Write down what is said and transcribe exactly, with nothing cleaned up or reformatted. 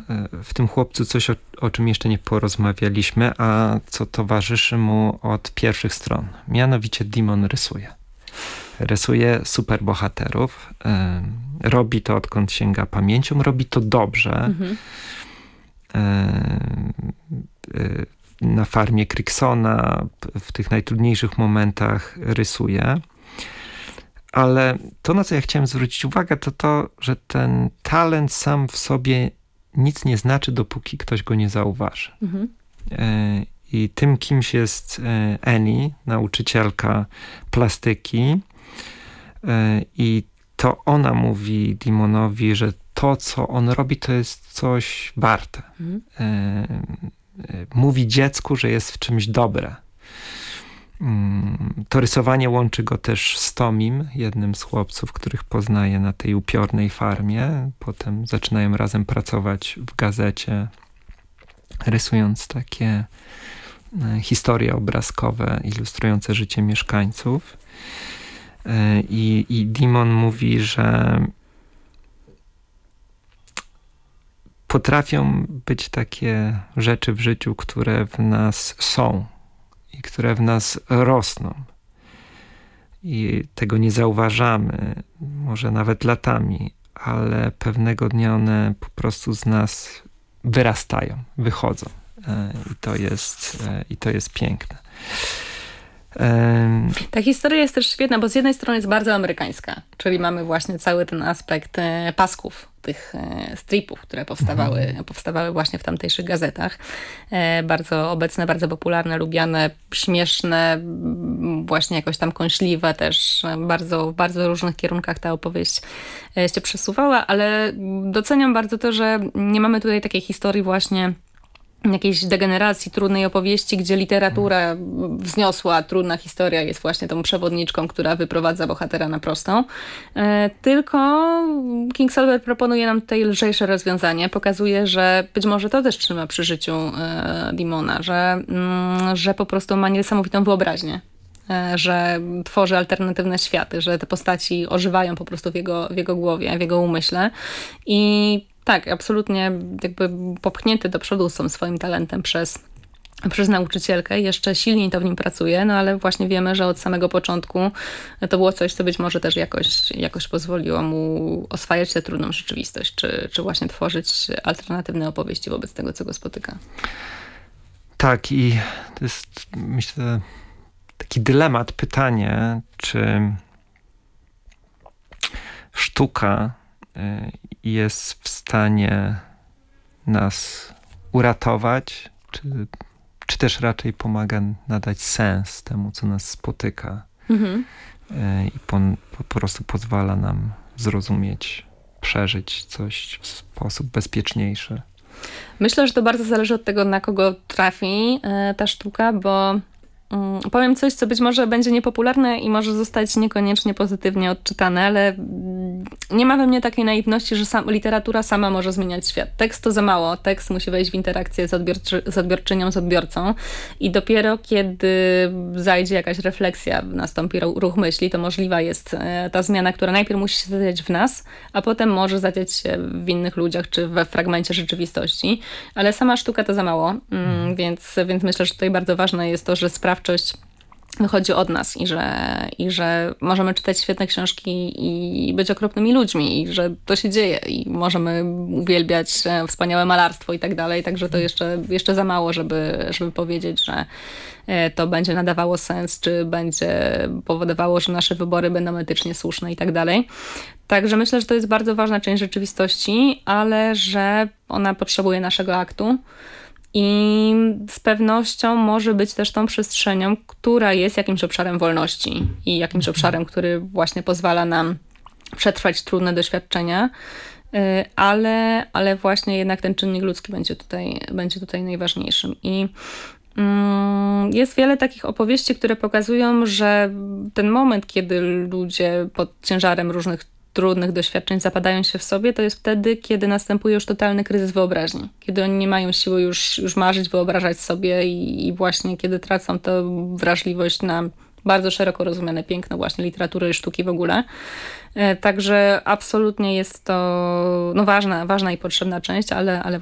w tym chłopcu coś, o, o czym jeszcze nie porozmawialiśmy, a co towarzyszy mu od pierwszych stron. Mianowicie Dimon rysuje. Rysuje superbohaterów. Y, robi to, odkąd sięga pamięcią. Robi to dobrze. Mhm. Y, y, na farmie Cricksona w tych najtrudniejszych momentach rysuje. Ale to, na co ja chciałem zwrócić uwagę, to to, że ten talent sam w sobie nic nie znaczy, dopóki ktoś go nie zauważy. Mhm. I tym kimś jest Annie, nauczycielka plastyki. I to ona mówi Dimonowi, że to, co on robi, to jest coś warte. Mhm. Mówi dziecku, że jest w czymś dobre. To rysowanie łączy go też z Tomim, jednym z chłopców, których poznaje na tej upiornej farmie. Potem zaczynają razem pracować w gazecie, rysując takie historie obrazkowe ilustrujące życie mieszkańców. I, i Dimon mówi, że potrafią być takie rzeczy w życiu, które w nas są i które w nas rosną. I tego nie zauważamy, może nawet latami, ale pewnego dnia one po prostu z nas wyrastają, wychodzą. I to jest, i to jest piękne. Ta historia jest też świetna, bo z jednej strony jest bardzo amerykańska, czyli mamy właśnie cały ten aspekt pasków, tych stripów, które powstawały, mhm. powstawały właśnie w tamtejszych gazetach. Bardzo obecne, bardzo popularne, lubiane, śmieszne, właśnie jakoś tam kąśliwe też. Bardzo, w bardzo różnych kierunkach ta opowieść się przesuwała, ale doceniam bardzo to, że nie mamy tutaj takiej historii właśnie jakiejś degeneracji, trudnej opowieści, gdzie literatura wzniosła, trudna historia jest właśnie tą przewodniczką, która wyprowadza bohatera na prostą. E, tylko Kingsolver proponuje nam tutaj lżejsze rozwiązanie. Pokazuje, że być może to też trzyma przy życiu e, Dimona, że, mm, że po prostu ma niesamowitą wyobraźnię. E, że tworzy alternatywne światy, że te postaci ożywają po prostu w jego, w jego głowie, w jego umyśle. I tak, absolutnie jakby popchnięty do przodu są swoim talentem przez, przez nauczycielkę. Jeszcze silniej to w nim pracuje, no ale właśnie wiemy, że od samego początku to było coś, co być może też jakoś, jakoś pozwoliło mu oswajać tę trudną rzeczywistość, czy, czy właśnie tworzyć alternatywne opowieści wobec tego, co go spotyka. Tak, i to jest, myślę, taki dylemat, pytanie, czy sztuka jest w stanie nas uratować, czy, czy też raczej pomaga nadać sens temu, co nas spotyka. Mhm. I po, po, po prostu pozwala nam zrozumieć, przeżyć coś w sposób bezpieczniejszy. Myślę, że to bardzo zależy od tego, na kogo trafi ta sztuka, bo powiem coś, co być może będzie niepopularne i może zostać niekoniecznie pozytywnie odczytane, ale nie ma we mnie takiej naiwności, że sam, literatura sama może zmieniać świat. Tekst to za mało. Tekst musi wejść w interakcję z, odbiorczy, z odbiorczynią, z odbiorcą i dopiero kiedy zajdzie jakaś refleksja, nastąpi ruch myśli, to możliwa jest ta zmiana, która najpierw musi się zadziać w nas, a potem może zadziać się w innych ludziach, czy we fragmencie rzeczywistości. Ale sama sztuka to za mało, mm, więc, więc myślę, że tutaj bardzo ważne jest to, że sprawczość wychodzi od nas i że, i że możemy czytać świetne książki i być okropnymi ludźmi i że to się dzieje i możemy uwielbiać wspaniałe malarstwo i tak dalej, także to jeszcze, jeszcze za mało, żeby, żeby powiedzieć, że to będzie nadawało sens, czy będzie powodowało, że nasze wybory będą etycznie słuszne i tak dalej. Także myślę, że to jest bardzo ważna część rzeczywistości, ale że ona potrzebuje naszego aktu. I z pewnością może być też tą przestrzenią, która jest jakimś obszarem wolności i jakimś obszarem, który właśnie pozwala nam przetrwać trudne doświadczenia, ale, ale właśnie jednak ten czynnik ludzki będzie tutaj, będzie tutaj najważniejszym. I mm, jest wiele takich opowieści, które pokazują, że ten moment, kiedy ludzie pod ciężarem różnych trudnych doświadczeń zapadają się w sobie, to jest wtedy, kiedy następuje już totalny kryzys wyobraźni. Kiedy oni nie mają siły już, już marzyć, wyobrażać sobie i, i właśnie kiedy tracą tę wrażliwość na bardzo szeroko rozumiane piękno właśnie literatury i sztuki w ogóle. Także absolutnie jest to no ważna, ważna i potrzebna część, ale, ale